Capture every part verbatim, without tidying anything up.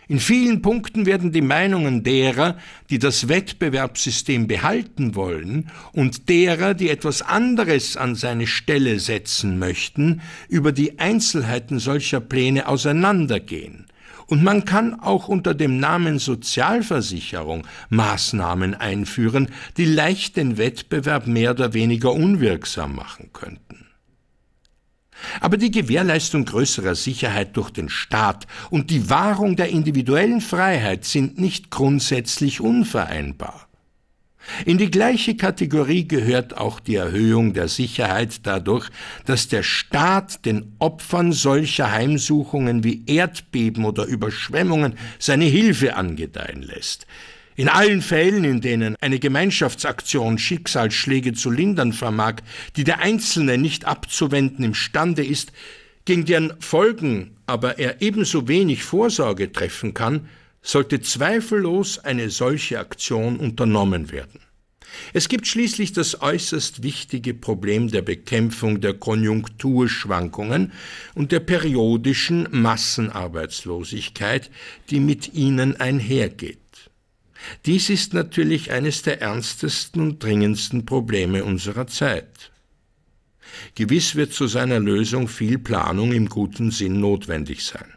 In vielen Punkten werden die Meinungen derer, die das Wettbewerbssystem behalten wollen, und derer, die etwas anderes an seine Stelle setzen möchten, über die Einzelheiten solcher Pläne auseinandergehen. Und man kann auch unter dem Namen Sozialversicherung Maßnahmen einführen, die leicht den Wettbewerb mehr oder weniger unwirksam machen könnten. Aber die Gewährleistung größerer Sicherheit durch den Staat und die Wahrung der individuellen Freiheit sind nicht grundsätzlich unvereinbar. In die gleiche Kategorie gehört auch die Erhöhung der Sicherheit dadurch, dass der Staat den Opfern solcher Heimsuchungen wie Erdbeben oder Überschwemmungen seine Hilfe angedeihen lässt. In allen Fällen, in denen eine Gemeinschaftsaktion Schicksalsschläge zu lindern vermag, die der Einzelne nicht abzuwenden imstande ist, gegen deren Folgen aber er ebenso wenig Vorsorge treffen kann, sollte zweifellos eine solche Aktion unternommen werden. Es gibt schließlich das äußerst wichtige Problem der Bekämpfung der Konjunkturschwankungen und der periodischen Massenarbeitslosigkeit, die mit ihnen einhergeht. Dies ist natürlich eines der ernstesten und dringendsten Probleme unserer Zeit. Gewiss wird zu seiner Lösung viel Planung im guten Sinn notwendig sein.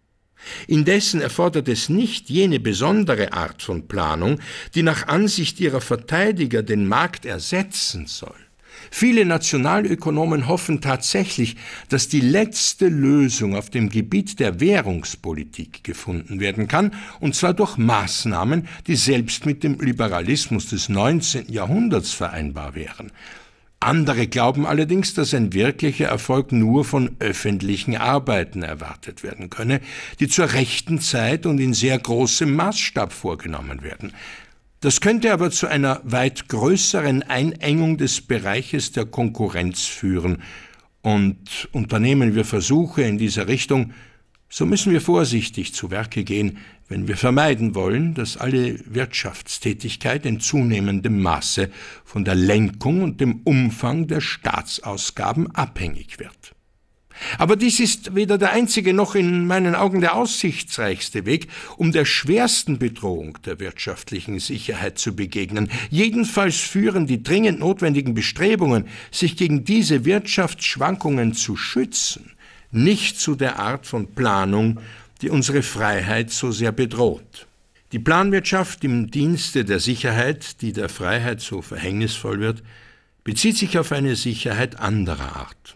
Indessen erfordert es nicht jene besondere Art von Planung, die nach Ansicht ihrer Verteidiger den Markt ersetzen soll. Viele Nationalökonomen hoffen tatsächlich, dass die letzte Lösung auf dem Gebiet der Währungspolitik gefunden werden kann, und zwar durch Maßnahmen, die selbst mit dem Liberalismus des neunzehnten Jahrhunderts vereinbar wären. Andere glauben allerdings, dass ein wirklicher Erfolg nur von öffentlichen Arbeiten erwartet werden könne, die zur rechten Zeit und in sehr großem Maßstab vorgenommen werden. Das könnte aber zu einer weit größeren Einengung des Bereiches der Konkurrenz führen. Und unternehmen wir Versuche in dieser Richtung, so müssen wir vorsichtig zu Werke gehen, wenn wir vermeiden wollen, dass alle Wirtschaftstätigkeit in zunehmendem Maße von der Lenkung und dem Umfang der Staatsausgaben abhängig wird. Aber dies ist weder der einzige noch in meinen Augen der aussichtsreichste Weg, um der schwersten Bedrohung der wirtschaftlichen Sicherheit zu begegnen. Jedenfalls führen die dringend notwendigen Bestrebungen, sich gegen diese Wirtschaftsschwankungen zu schützen, nicht zu der Art von Planung, die unsere Freiheit so sehr bedroht. Die Planwirtschaft im Dienste der Sicherheit, die der Freiheit so verhängnisvoll wird, bezieht sich auf eine Sicherheit anderer Art.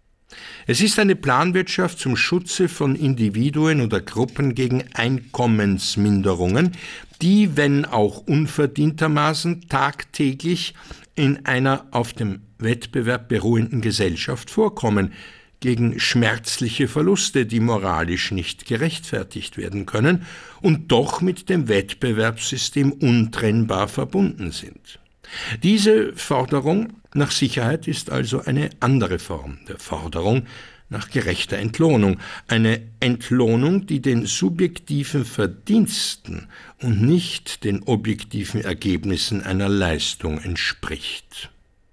Es ist eine Planwirtschaft zum Schutze von Individuen oder Gruppen gegen Einkommensminderungen, die, wenn auch unverdientermaßen, tagtäglich in einer auf dem Wettbewerb beruhenden Gesellschaft vorkommen, gegen schmerzliche Verluste, die moralisch nicht gerechtfertigt werden können und doch mit dem Wettbewerbssystem untrennbar verbunden sind. Diese Forderung nach Sicherheit ist also eine andere Form der Forderung nach gerechter Entlohnung, eine Entlohnung, die den subjektiven Verdiensten und nicht den objektiven Ergebnissen einer Leistung entspricht.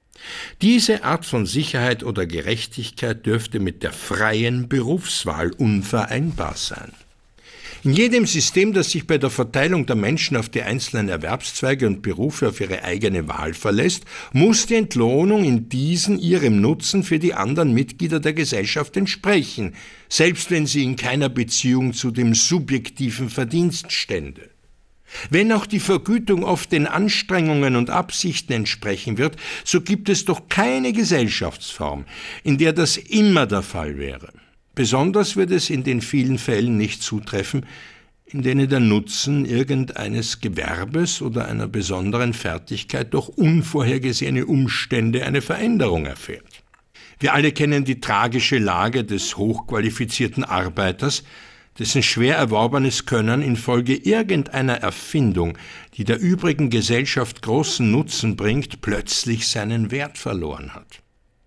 Diese Art von Sicherheit oder Gerechtigkeit dürfte mit der freien Berufswahl unvereinbar sein. In jedem System, das sich bei der Verteilung der Menschen auf die einzelnen Erwerbszweige und Berufe auf ihre eigene Wahl verlässt, muss die Entlohnung in diesen ihrem Nutzen für die anderen Mitglieder der Gesellschaft entsprechen, selbst wenn sie in keiner Beziehung zu dem subjektiven Verdienst stände. Wenn auch die Vergütung oft den Anstrengungen und Absichten entsprechen wird, so gibt es doch keine Gesellschaftsform, in der das immer der Fall wäre. Besonders wird es in den vielen Fällen nicht zutreffen, in denen der Nutzen irgendeines Gewerbes oder einer besonderen Fertigkeit durch unvorhergesehene Umstände eine Veränderung erfährt. Wir alle kennen die tragische Lage des hochqualifizierten Arbeiters, dessen schwer erworbenes Können infolge irgendeiner Erfindung, die der übrigen Gesellschaft großen Nutzen bringt, plötzlich seinen Wert verloren hat.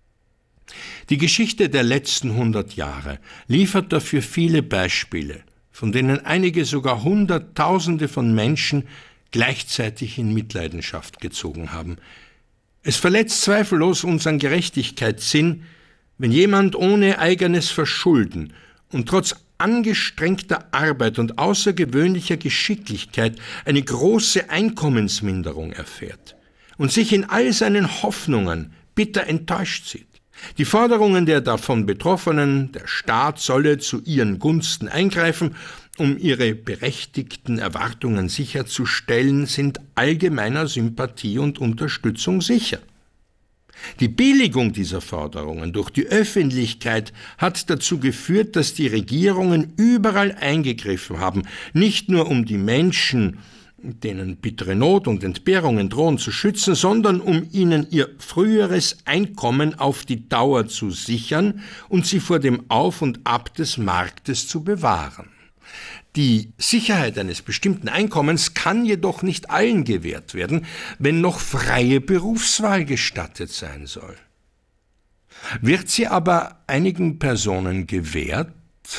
Die Geschichte der letzten hundert Jahre liefert dafür viele Beispiele, von denen einige sogar Hunderttausende von Menschen gleichzeitig in Mitleidenschaft gezogen haben. Es verletzt zweifellos unseren Gerechtigkeitssinn, wenn jemand ohne eigenes Verschulden und trotz angestrengter Arbeit und außergewöhnlicher Geschicklichkeit eine große Einkommensminderung erfährt und sich in all seinen Hoffnungen bitter enttäuscht sieht. Die Forderungen der davon Betroffenen, der Staat solle zu ihren Gunsten eingreifen, um ihre berechtigten Erwartungen sicherzustellen, sind allgemeiner Sympathie und Unterstützung sicher. Die Billigung dieser Forderungen durch die Öffentlichkeit hat dazu geführt, dass die Regierungen überall eingegriffen haben, nicht nur um die Menschen, denen bittere Not und Entbehrungen drohen, zu schützen, sondern um ihnen ihr früheres Einkommen auf die Dauer zu sichern und sie vor dem Auf und Ab des Marktes zu bewahren. Die Sicherheit eines bestimmten Einkommens kann jedoch nicht allen gewährt werden, wenn noch freie Berufswahl gestattet sein soll. Wird sie aber einigen Personen gewährt,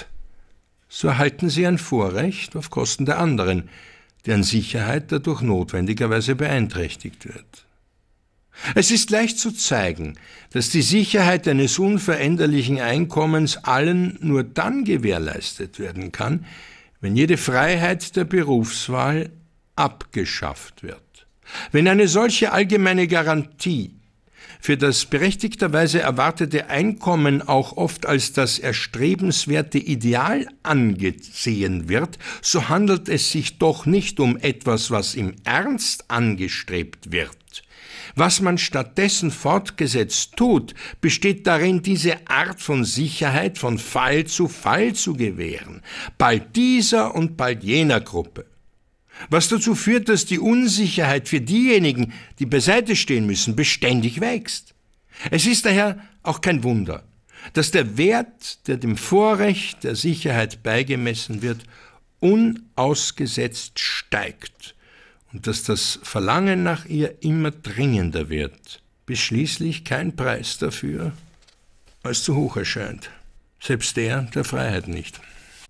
so erhalten sie ein Vorrecht auf Kosten der anderen, deren Sicherheit dadurch notwendigerweise beeinträchtigt wird. Es ist leicht zu zeigen, dass die Sicherheit eines unveränderlichen Einkommens allen nur dann gewährleistet werden kann, wenn jede Freiheit der Berufswahl abgeschafft wird. Wenn eine solche allgemeine Garantie für das berechtigterweise erwartete Einkommen auch oft als das erstrebenswerte Ideal angesehen wird, so handelt es sich doch nicht um etwas, was im Ernst angestrebt wird. Was man stattdessen fortgesetzt tut, besteht darin, diese Art von Sicherheit von Fall zu Fall zu gewähren, bald dieser und bald jener Gruppe. Was dazu führt, dass die Unsicherheit für diejenigen, die beiseite stehen müssen, beständig wächst. Es ist daher auch kein Wunder, dass der Wert, der dem Vorrecht der Sicherheit beigemessen wird, unausgesetzt steigt und dass das Verlangen nach ihr immer dringender wird, bis schließlich kein Preis dafür als zu hoch erscheint, selbst der der Freiheit nicht.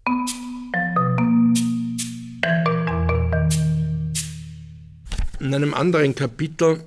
In einem anderen Kapitel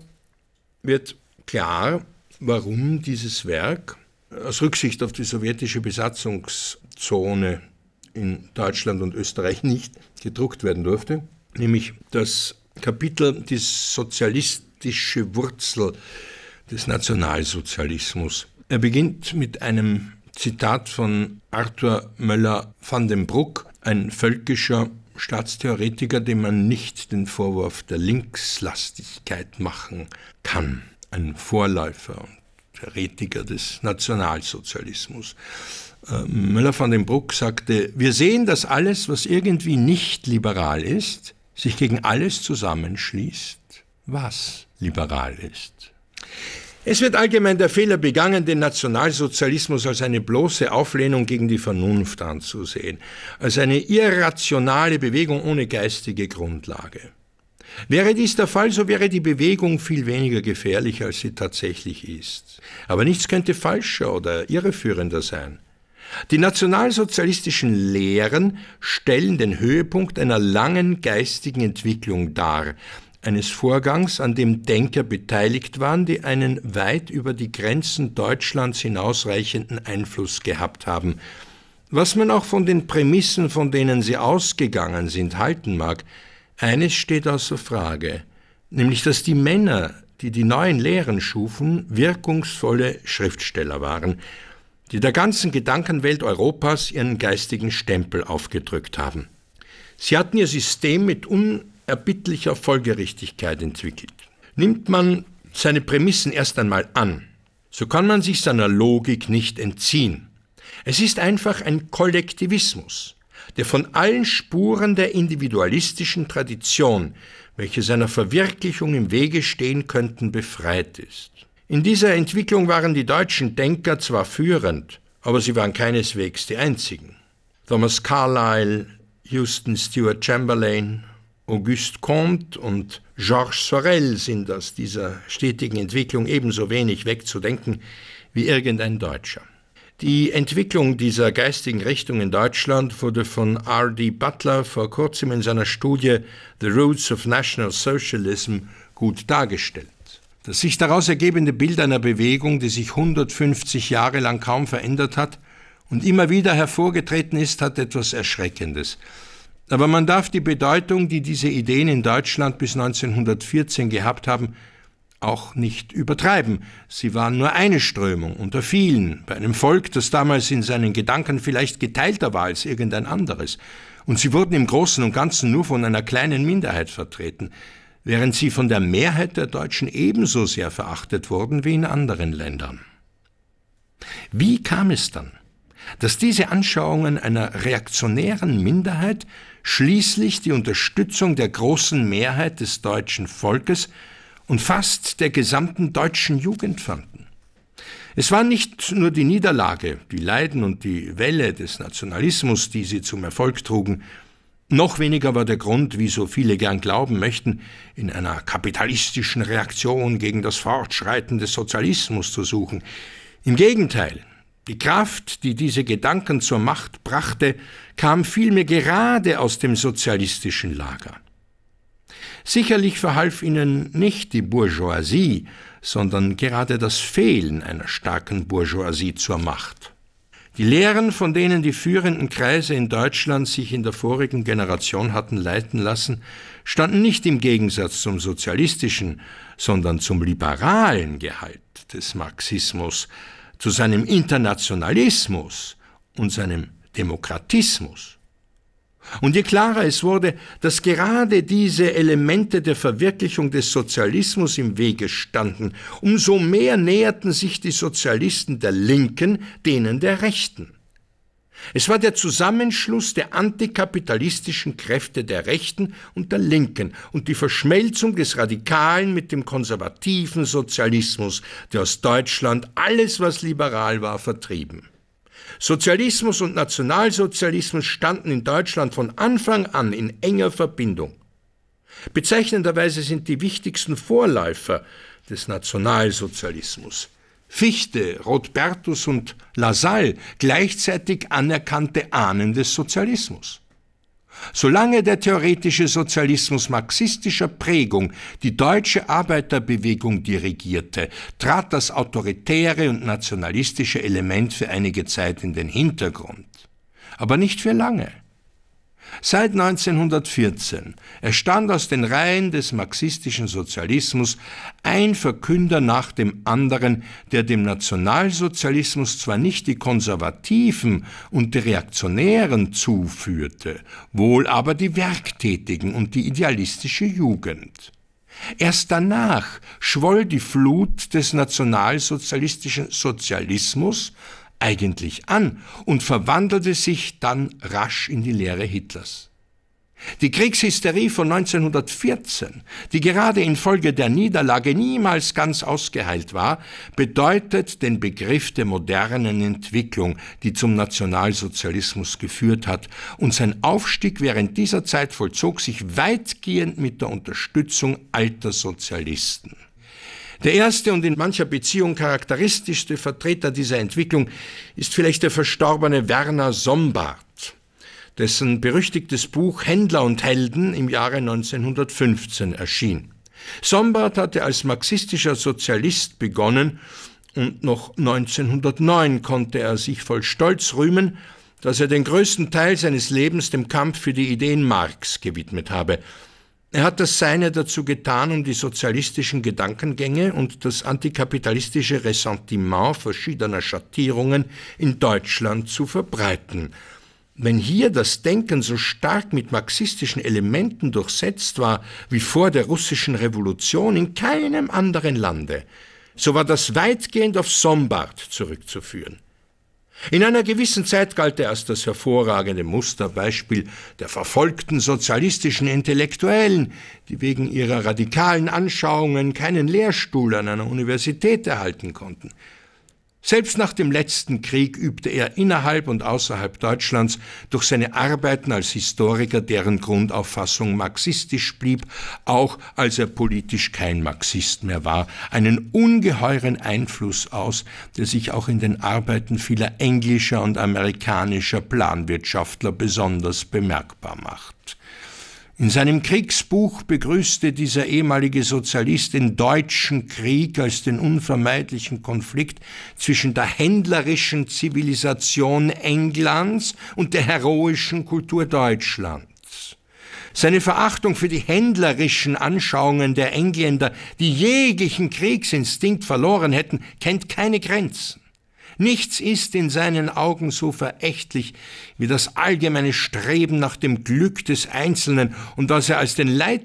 wird klar, warum dieses Werk aus Rücksicht auf die sowjetische Besatzungszone in Deutschland und Österreich nicht gedruckt werden durfte, nämlich das Kapitel Die sozialistische Wurzel des Nationalsozialismus. Er beginnt mit einem Zitat von Arthur Möller van den Bruck, ein völkischer Staatstheoretiker, dem man nicht den Vorwurf der Linkslastigkeit machen kann, ein Vorläufer und Theoretiker des Nationalsozialismus. Möller van den Bruck sagte, wir sehen, dass alles, was irgendwie nicht liberal ist, sich gegen alles zusammenschließt, was liberal ist. Es wird allgemein der Fehler begangen, den Nationalsozialismus als eine bloße Auflehnung gegen die Vernunft anzusehen, als eine irrationale Bewegung ohne geistige Grundlage. Wäre dies der Fall, so wäre die Bewegung viel weniger gefährlich, als sie tatsächlich ist. Aber nichts könnte falscher oder irreführender sein. Die nationalsozialistischen Lehren stellen den Höhepunkt einer langen geistigen Entwicklung dar, eines Vorgangs, an dem Denker beteiligt waren, die einen weit über die Grenzen Deutschlands hinausreichenden Einfluss gehabt haben. Was man auch von den Prämissen, von denen sie ausgegangen sind, halten mag, eines steht außer Frage, nämlich dass die Männer, die die neuen Lehren schufen, wirkungsvolle Schriftsteller waren, die der ganzen Gedankenwelt Europas ihren geistigen Stempel aufgedrückt haben. Sie hatten ihr System mit unerbittlicher Folgerichtigkeit entwickelt. Nimmt man seine Prämissen erst einmal an, so kann man sich seiner Logik nicht entziehen. Es ist einfach ein Kollektivismus, der von allen Spuren der individualistischen Tradition, welche seiner Verwirklichung im Wege stehen könnten, befreit ist. In dieser Entwicklung waren die deutschen Denker zwar führend, aber sie waren keineswegs die einzigen. Thomas Carlyle, Houston Stewart Chamberlain, Auguste Comte und Georges Sorel sind aus dieser stetigen Entwicklung ebenso wenig wegzudenken wie irgendein Deutscher. Die Entwicklung dieser geistigen Richtung in Deutschland wurde von R D Butler vor kurzem in seiner Studie The Roots of National Socialism gut dargestellt. Das sich daraus ergebende Bild einer Bewegung, die sich hundertfünfzig Jahre lang kaum verändert hat und immer wieder hervorgetreten ist, hat etwas Erschreckendes. Aber man darf die Bedeutung, die diese Ideen in Deutschland bis neunzehnhundertvierzehn gehabt haben, auch nicht übertreiben. Sie waren nur eine Strömung unter vielen, bei einem Volk, das damals in seinen Gedanken vielleicht geteilter war als irgendein anderes. Und sie wurden im Großen und Ganzen nur von einer kleinen Minderheit vertreten, während sie von der Mehrheit der Deutschen ebenso sehr verachtet wurden wie in anderen Ländern. Wie kam es dann, dass diese Anschauungen einer reaktionären Minderheit schließlich die Unterstützung der großen Mehrheit des deutschen Volkes und fast der gesamten deutschen Jugend fanden? Es war nicht nur die Niederlage, die Leiden und die Welle des Nationalismus, die sie zum Erfolg trugen. Noch weniger war der Grund, wie so viele gern glauben möchten, in einer kapitalistischen Reaktion gegen das Fortschreiten des Sozialismus zu suchen. Im Gegenteil, die Kraft, die diese Gedanken zur Macht brachte, kam vielmehr gerade aus dem sozialistischen Lager. Sicherlich verhalf ihnen nicht die Bourgeoisie, sondern gerade das Fehlen einer starken Bourgeoisie zur Macht. Die Lehren, von denen die führenden Kreise in Deutschland sich in der vorigen Generation hatten leiten lassen, standen nicht im Gegensatz zum sozialistischen, sondern zum liberalen Gehalt des Marxismus, zu seinem Internationalismus und seinem Demokratismus. Und je klarer es wurde, dass gerade diese Elemente der Verwirklichung des Sozialismus im Wege standen, umso mehr näherten sich die Sozialisten der Linken denen der Rechten. Es war der Zusammenschluss der antikapitalistischen Kräfte der Rechten und der Linken und die Verschmelzung des Radikalen mit dem konservativen Sozialismus, der aus Deutschland alles, was liberal war, vertrieben. Sozialismus und Nationalsozialismus standen in Deutschland von Anfang an in enger Verbindung. Bezeichnenderweise sind die wichtigsten Vorläufer des Nationalsozialismus, Fichte, Rothbertus und Lassalle, gleichzeitig anerkannte Ahnen des Sozialismus. Solange der theoretische Sozialismus marxistischer Prägung die deutsche Arbeiterbewegung dirigierte, trat das autoritäre und nationalistische Element für einige Zeit in den Hintergrund. Aber nicht für lange. Seit neunzehnhundertvierzehn erstand aus den Reihen des marxistischen Sozialismus ein Verkünder nach dem anderen, der dem Nationalsozialismus zwar nicht die Konservativen und die Reaktionären zuführte, wohl aber die Werktätigen und die idealistische Jugend. Erst danach schwoll die Flut des nationalsozialistischen Sozialismus eigentlich an und verwandelte sich dann rasch in die Lehre Hitlers. Die Kriegshysterie von neunzehnhundertvierzehn, die gerade infolge der Niederlage niemals ganz ausgeheilt war, bedeutet den Begriff der modernen Entwicklung, die zum Nationalsozialismus geführt hat, und sein Aufstieg während dieser Zeit vollzog sich weitgehend mit der Unterstützung alter Sozialisten. Der erste und in mancher Beziehung charakteristischste Vertreter dieser Entwicklung ist vielleicht der verstorbene Werner Sombart, dessen berüchtigtes Buch Händler und Helden im Jahre neunzehnhundertfünfzehn erschien. Sombart hatte als marxistischer Sozialist begonnen und noch neunzehnhundertneun konnte er sich voll Stolz rühmen, dass er den größten Teil seines Lebens dem Kampf für die Ideen Marx gewidmet habe. Er hat das Seine dazu getan, um die sozialistischen Gedankengänge und das antikapitalistische Ressentiment verschiedener Schattierungen in Deutschland zu verbreiten. Wenn hier das Denken so stark mit marxistischen Elementen durchsetzt war wie vor der russischen Revolution in keinem anderen Lande, so war das weitgehend auf Sombart zurückzuführen. In einer gewissen Zeit galt er als das hervorragende Musterbeispiel der verfolgten sozialistischen Intellektuellen, die wegen ihrer radikalen Anschauungen keinen Lehrstuhl an einer Universität erhalten konnten. Selbst nach dem letzten Krieg übte er innerhalb und außerhalb Deutschlands durch seine Arbeiten als Historiker, deren Grundauffassung marxistisch blieb, auch als er politisch kein Marxist mehr war, einen ungeheuren Einfluss aus, der sich auch in den Arbeiten vieler englischer und amerikanischer Planwirtschaftler besonders bemerkbar macht. In seinem Kriegsbuch begrüßte dieser ehemalige Sozialist den Deutschen Krieg als den unvermeidlichen Konflikt zwischen der händlerischen Zivilisation Englands und der heroischen Kultur Deutschlands. Seine Verachtung für die händlerischen Anschauungen der Engländer, die jeglichen Kriegsinstinkt verloren hätten, kennt keine Grenzen. Nichts ist in seinen Augen so verächtlich wie das allgemeine Streben nach dem Glück des Einzelnen, und dass er als den Leiter